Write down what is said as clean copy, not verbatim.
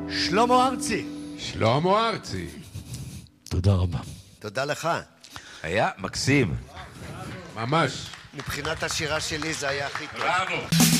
שלמה ארצי. שלמה ארצי. תודה רבה. תודה לך. היה מקסים. ממש. מבחינת השירה שלי זה היה הכי טוב. בראבו.